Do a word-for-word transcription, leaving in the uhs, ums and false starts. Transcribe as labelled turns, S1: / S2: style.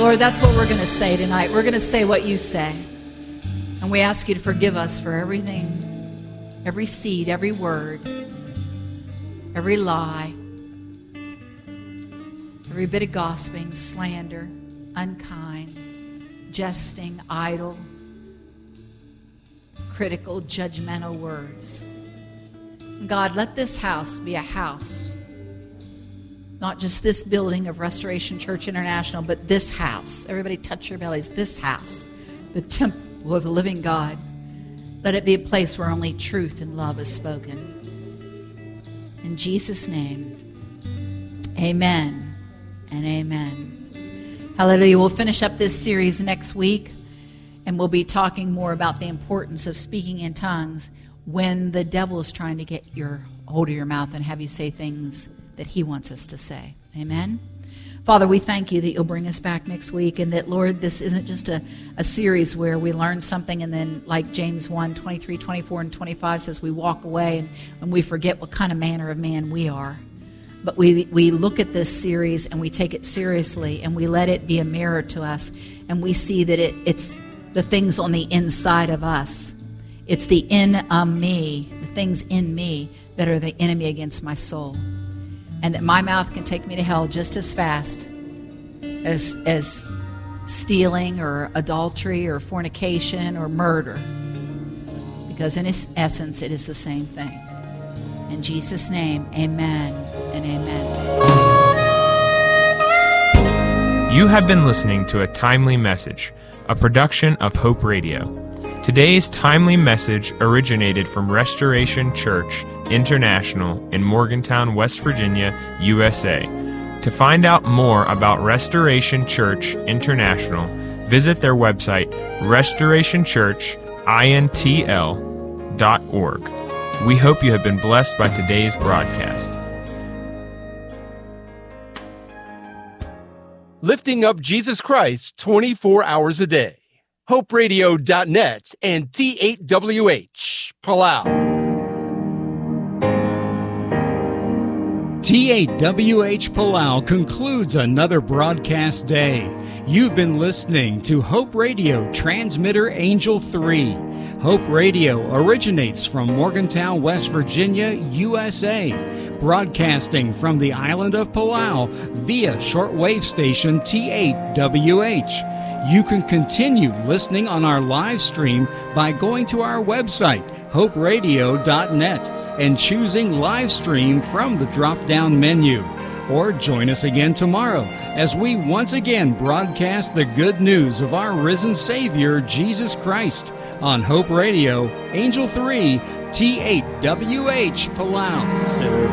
S1: Lord, that's what we're going to say tonight. We're going to say what you say. And we ask you to forgive us for everything, every seed, every word, every lie, every bit of gossiping, slander, unkind, jesting, idle, critical, judgmental words. God, let this house be a house, not just this building of Restoration Church International, but this house. Everybody touch your bellies. This house, the temple of the living God. Let it be a place where only truth and love is spoken. In Jesus' name, amen and amen. Hallelujah. We'll finish up this series next week, and we'll be talking more about the importance of speaking in tongues when the devil is trying to get your hold of your mouth and have you say things that he wants us to say. Amen. Father, we thank you that you'll bring us back next week, and that, Lord, this isn't just a, a series where we learn something and then, like James one, twenty-three, twenty-four, and twenty-five says, we walk away and, and we forget what kind of manner of man we are. But we we look at this series and we take it seriously, and we let it be a mirror to us, and we see that it, it's the things on the inside of us. It's the in um, me, the things in me that are the enemy against my soul. And that my mouth can take me to hell just as fast as as stealing or adultery or fornication or murder. Because in its essence, it is the same thing. In Jesus' name, amen and amen.
S2: You have been listening to a timely message, a production of Hope Radio. Today's timely message originated from Restoration Church International in Morgantown, West Virginia, U S A. To find out more about Restoration Church International, visit their website, restoration church intl dot org. We hope you have been blessed by today's broadcast.
S3: Lifting up Jesus Christ twenty-four hours a day. hope radio dot net and T eight W H, Palau.
S4: T eight W H Palau concludes another broadcast day. You've been listening to Hope Radio Transmitter Angel three. Hope Radio originates from Morgantown, West Virginia, U S A, broadcasting from the island of Palau via shortwave station T eight W H. You can continue listening on our live stream by going to our website, hope radio dot net, and choosing live stream from the drop-down menu. Or join us again tomorrow as we once again broadcast the good news of our risen Savior, Jesus Christ, on Hope Radio, Angel three, T eight W H, Palau.